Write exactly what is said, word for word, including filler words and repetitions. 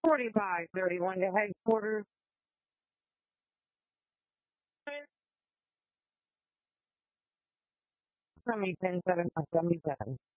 forty-five thirty-one to headquarters. Seventy ten seven seventy seven.